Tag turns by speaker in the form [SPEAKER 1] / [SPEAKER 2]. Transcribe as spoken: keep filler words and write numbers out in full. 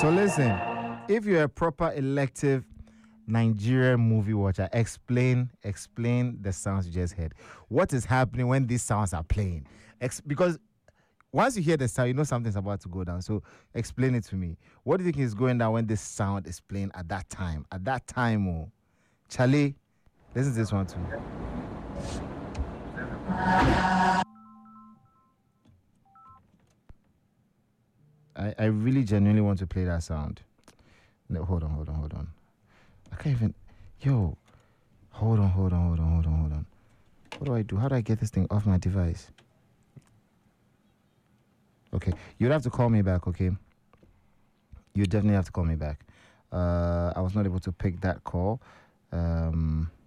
[SPEAKER 1] So listen, if you're a proper elective Nigerian movie watcher, explain explain the sounds you just heard. What is happening when these sounds are playing? Ex- because once you hear the sound, you know something's about to go down. So explain it to me. What do you think is going down when this sound is playing at that time? At that time, oh, Charlie, listen to this one too. I, I really genuinely want to play that sound. No, hold on, hold on, hold on. I can't even. Yo, hold on, hold on, hold on, hold on, hold on. What do I do? How do I get this thing off my device? Okay, you'd have to call me back, okay? You definitely have to call me back. Uh, I was not able to pick that call. Um.